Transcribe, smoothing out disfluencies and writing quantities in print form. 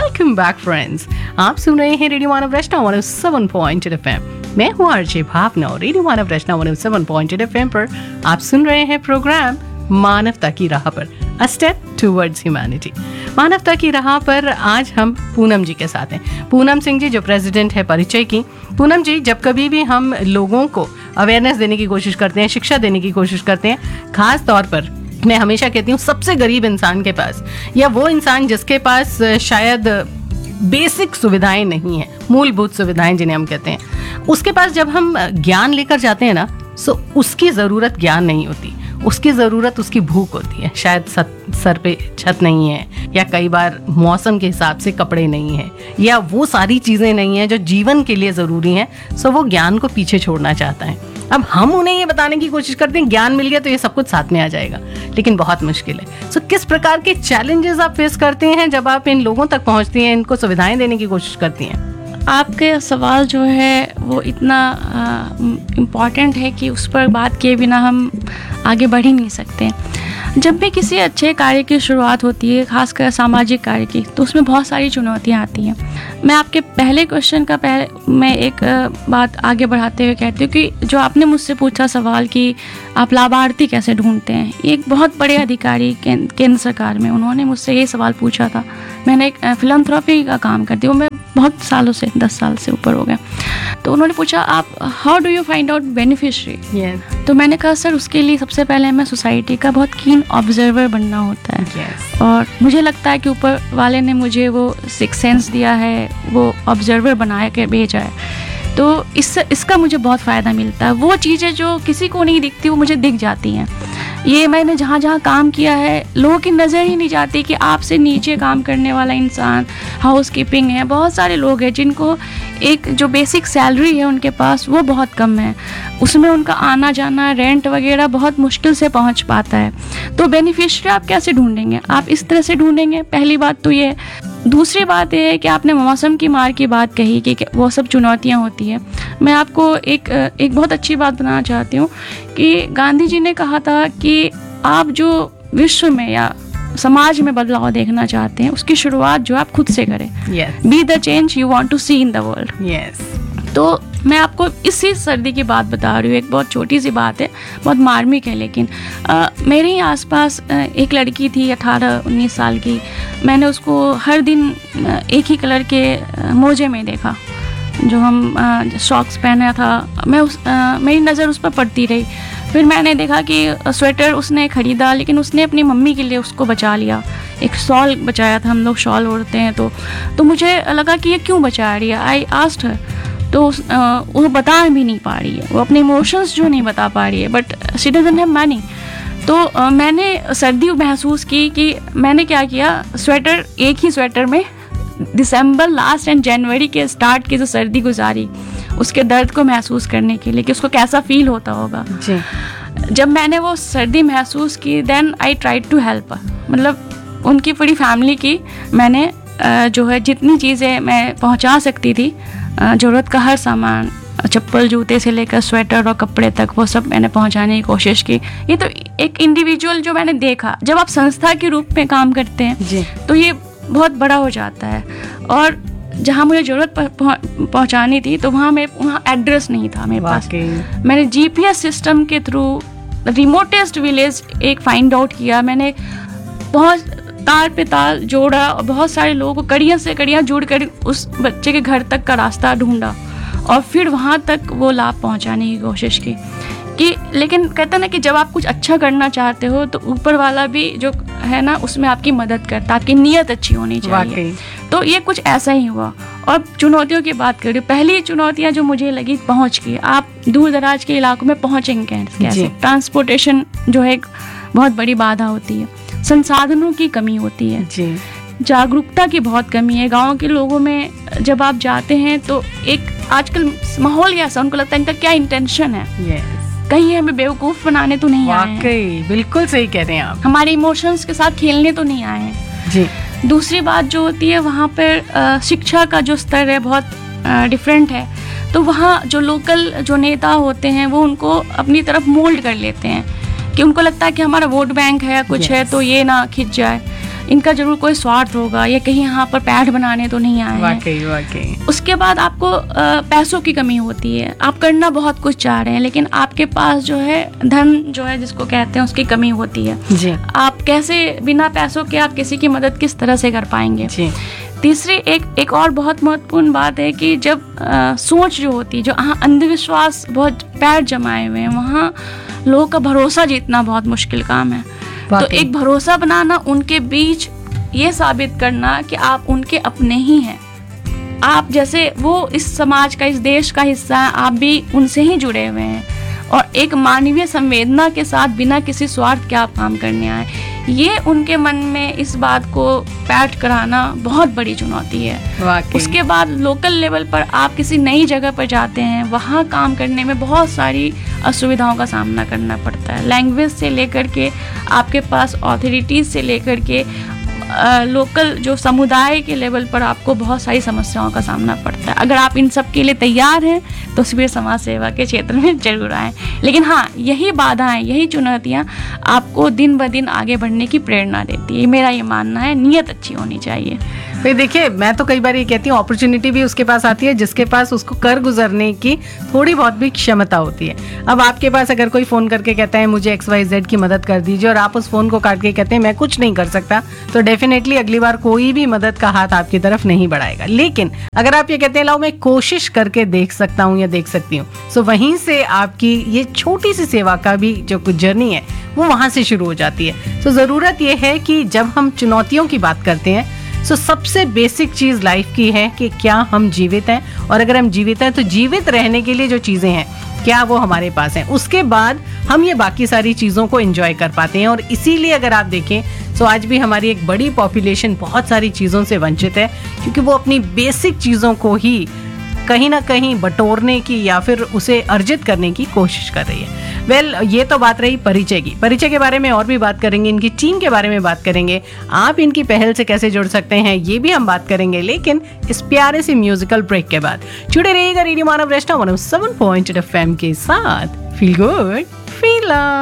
Welcome back friends, आप सुन रहे हैं रेडियो मानव रचना 107.8 FM। मैं हूँ आरजे भावना और रेडियो मानव रचना 107.8 FM पर आप सुन रहे हैं प्रोग्राम मानवता की राह पर, अ स्टेप टुवर्ड्स ह्यूमैनिटी। मानवता की राह पर आज हम पूनम जी के साथ हैं। पूनम सिंह जी जो प्रेसिडेंट है परिचय की। पूनम जी, जब कभी भी हम लोगों को अवेयरनेस देने की कोशिश करते हैं, शिक्षा देने की कोशिश करते हैं, खास तौर पर मैं हमेशा कहती हूँ सबसे गरीब इंसान के पास, या वो इंसान जिसके पास शायद बेसिक सुविधाएं नहीं है, मूलभूत सुविधाएं जिन्हें हम कहते हैं, उसके पास जब हम ज्ञान लेकर जाते हैं ना, सो उसकी ज़रूरत ज्ञान नहीं होती, उसकी ज़रूरत उसकी भूख होती है। शायद सर पे छत नहीं है, या कई बार मौसम के हिसाब से कपड़े नहीं है, या वो सारी चीज़ें नहीं हैं जो जीवन के लिए ज़रूरी हैं, सो वो ज्ञान को पीछे छोड़ना चाहता है। अब हम उन्हें ये बताने की कोशिश करते हैं ज्ञान मिल गया तो ये सब कुछ साथ में आ जाएगा, लेकिन बहुत मुश्किल है। सो किस प्रकार के चैलेंजेस आप फेस करते हैं जब आप इन लोगों तक पहुंचती हैं, इनको सुविधाएं देने की कोशिश करती हैं? आपके सवाल जो है वो इतना इम्पॉर्टेंट है कि उस पर बात किए बिना हम आगे बढ़ ही नहीं सकते। जब भी किसी अच्छे कार्य की शुरुआत होती है, खासकर सामाजिक कार्य की, तो उसमें बहुत सारी चुनौतियाँ आती हैं। मैं आपके पहले क्वेश्चन का मैं एक बात आगे बढ़ाते हुए कहती हूँ कि जो आपने मुझसे पूछा सवाल कि आप लाभार्थी कैसे ढूंढते हैं, एक बहुत बड़े अधिकारी केंद्र सरकार में, उन्होंने मुझसे ये सवाल पूछा था। मैंने एक फिलैंथ्रोपी का काम करती हूँ, मैं बहुत सालों से 10 साल से ऊपर हो गया। तो उन्होंने पूछा आप how do you find out beneficiary. तो मैंने कहा सर उसके लिए सबसे पहले हमें सोसाइटी का बहुत कीन ऑब्जर्वर बनना होता है। और मुझे लगता है कि ऊपर वाले ने मुझे वो सिक्स सेंस दिया है, वो ऑब्जर्वर बना के भेजा है। तो इसका मुझे बहुत फ़ायदा मिलता है। वो चीज़ें जो किसी को नहीं दिखती वो मुझे दिख जाती हैं। ये मैंने जहाँ जहाँ काम किया है, लोगों की नज़र ही नहीं जाती कि आपसे नीचे काम करने वाला इंसान हाउस कीपिंग है। बहुत सारे लोग हैं जिनको एक जो बेसिक सैलरी है उनके पास वो बहुत कम है, उसमें उनका आना जाना रेंट वगैरह बहुत मुश्किल से पहुंच पाता है। तो बेनिफिशियरी आप कैसे ढूंढेंगे? आप इस तरह से ढूंढेंगे, पहली बात तो ये। दूसरी बात ये है कि आपने मौसम की मार की बात कही कि वो सब चुनौतियाँ होती हैं। मैं आपको एक बहुत अच्छी बात बताना चाहती हूँ कि गांधी जी ने कहा था कि आप जो विश्व में या समाज में बदलाव देखना चाहते हैं, उसकी शुरुआत जो आप खुद से करें। Be the change you want to C in the world. तो मैं आपको इसी सर्दी की बात बता रही हूँ। एक बहुत छोटी सी बात है, बहुत मार्मिक है, लेकिन मेरे ही आसपास एक लड़की थी 18-19 साल की। मैंने उसको हर दिन एक ही कलर के मोजे में देखा, जो हम सॉक्स पहना था। मेरी नज़र उस पर पड़ती रही। फिर मैंने देखा कि स्वेटर उसने खरीदा, लेकिन उसने अपनी मम्मी के लिए उसको बचा लिया। एक शॉल बचाया था, हम लोग शॉल ओढ़ते हैं, तो मुझे लगा कि ये क्यों बचा रही है। आई आस्क्ड हर, तो वो बता भी नहीं पा रही है, वो अपने इमोशंस जो नहीं बता पा रही है, but she doesn't have money. तो मैंने सर्दी महसूस की कि मैंने क्या किया, स्वेटर, एक ही स्वेटर में दिसंबर लास्ट एंड जनवरी के स्टार्ट की जो सर्दी गुजारी, उसके दर्द को महसूस करने के लिए कि उसको कैसा फील होता होगा जी। जब मैंने वो सर्दी महसूस की, then I tried to help. मतलब उनकी पूरी फैमिली की मैंने जो है जितनी चीज़ें मैं पहुंचा सकती थी, ज़रूरत का हर सामान, चप्पल जूते से लेकर स्वेटर और कपड़े तक, वो सब मैंने पहुंचाने की कोशिश की। ये तो एक इंडिविजुअल जो मैंने देखा। जब आप संस्था के रूप में काम करते हैं जी, तो ये बहुत बड़ा हो जाता है। और जहाँ मुझे ज़रूरत पहुँचानी थी, तो वहाँ एड्रेस नहीं था मेरे पास। मैंने GPS सिस्टम के थ्रू रिमोटेस्ट विलेज एक फाइंड आउट किया। मैंने बहुत तार पे तार जोड़ा और बहुत सारे लोगों को कड़ियाँ से कड़ियाँ जोड़कर उस बच्चे के घर तक का रास्ता ढूंढा, और फिर वहाँ तक वो लाभ पहुँचाने की कोशिश की। लेकिन कहते हैं ना कि जब आप कुछ अच्छा करना चाहते हो तो ऊपर वाला भी जो है ना, उसमें आपकी मदद करता, आपकी नीयत अच्छी होनी चाहिए। तो ये कुछ ऐसा ही हुआ। और चुनौतियों की बात करें, पहली चुनौतियाँ जो मुझे लगी, पहुँच की। आप दूर दराज के इलाकों में पहुँचेंगे कैसे? ट्रांसपोर्टेशन जो है एक बहुत बड़ी बाधा होती है, संसाधनों की कमी होती है जी, जागरूकता की बहुत कमी है। गाँव के लोगों में जब आप जाते हैं तो एक आजकल माहौल ऐसा, उनको लगता है इनका क्या इंटेंशन है, कहीं हमें बेवकूफ़ बनाने तो नहीं आए हैं। बिल्कुल सही कह रहे हैं आप, हमारे इमोशंस के साथ खेलने तो नहीं आए हैं जी। दूसरी बात जो होती है, वहाँ पर शिक्षा का जो स्तर है बहुत डिफरेंट है। तो वहाँ जो लोकल जो नेता होते हैं वो उनको अपनी तरफ मोल्ड कर लेते हैं कि उनको लगता है कि हमारा वोट बैंक है या कुछ है, तो ये ना खिंच जाए। इनका जरूर कोई स्वार्थ होगा, या कहीं यहाँ पर पैठ बनाने तो नहीं आए हैं। वाकई वाकई। उसके बाद आपको पैसों की कमी होती है, आप करना बहुत कुछ चाह रहे हैं लेकिन आपके पास जो है धन जो है जिसको कहते हैं उसकी कमी होती है जी। आप कैसे बिना पैसों के आप किसी की मदद किस तरह से कर पाएंगे जी। तीसरी एक और बहुत महत्वपूर्ण बात है कि जब सोच जो होती है, जो अंधविश्वास बहुत पैर जमाए हुए हैं, वहाँ लोगों का भरोसा जीतना बहुत मुश्किल काम है। तो एक भरोसा बनाना, उनके बीच ये साबित करना कि आप उनके अपने ही हैं, आप जैसे वो इस समाज का, इस देश का हिस्सा है, आप भी उनसे ही जुड़े हुए हैं और एक मानवीय संवेदना के साथ बिना किसी स्वार्थ के आप काम करने आए, ये उनके मन में इस बात को पैठ कराना बहुत बड़ी चुनौती है। उसके बाद लोकल लेवल पर आप किसी नई जगह पर जाते हैं, वहाँ काम करने में बहुत सारी असुविधाओं का सामना करना पड़ता है, लैंग्वेज से लेकर के आपके पास ऑथोरिटीज़ से लेकर के लोकल जो समुदाय के लेवल पर आपको बहुत सारी समस्याओं का सामना पड़ता है। अगर आप इन सब के लिए तैयार हैं तो सिविल समाज सेवा के क्षेत्र में जरूर आएँ। लेकिन हाँ, यही बाधाएं, यही चुनौतियाँ आपको दिन ब दिन आगे बढ़ने की प्रेरणा देती है, मेरा ये मानना है। नीयत अच्छी होनी चाहिए। फिर देखिए, मैं तो कई बार ये कहती हूँ, अपॉर्चुनिटी भी उसके पास आती है जिसके पास उसको कर गुजरने की थोड़ी बहुत भी क्षमता होती है। अब आपके पास अगर कोई फ़ोन करके कहता है मुझे XYZ की मदद कर दीजिए और आप उस फ़ोन को काट के कहते हैं मैं कुछ नहीं कर सकता, तो डेफिनेटली अगली बार कोई भी मदद का हाथ आपकी तरफ नहीं बढ़ाएगा। लेकिन अगर आप ये कहते हैं लाओ मैं कोशिश करके देख सकता हूँ या देख सकती हूँ, तो वहीं से आपकी ये छोटी सी सेवा का भी जो कुछ जर्नी है वो वहाँ से शुरू हो जाती है। तो ज़रूरत ये है कि जब हम चुनौतियों की बात करते हैं, तो सबसे बेसिक चीज़ लाइफ की है कि क्या हम जीवित हैं, और अगर हम जीवित हैं तो जीवित रहने के लिए जो चीज़ें हैं क्या वो हमारे पास हैं, उसके बाद हम ये बाकी सारी चीज़ों को एंजॉय कर पाते हैं। और इसीलिए अगर आप देखें तो आज भी हमारी एक बड़ी पॉपुलेशन बहुत सारी चीज़ों से वंचित है, क्योंकि वो अपनी बेसिक चीज़ों को ही कहीं ना कहीं बटोरने की या फिर उसे अर्जित करने की कोशिश कर रही है। ये तो बात रही परिचय की। परिचय के बारे में और भी बात करेंगे, इनकी टीम के बारे में बात करेंगे, आप इनकी पहल से कैसे जुड़ सकते हैं ये भी हम बात करेंगे, लेकिन इस प्यारे से म्यूजिकल ब्रेक के बाद जुड़े रहिएगा रेडियो मानव वैष्णव 107.8 FM के साथ। Feel good feel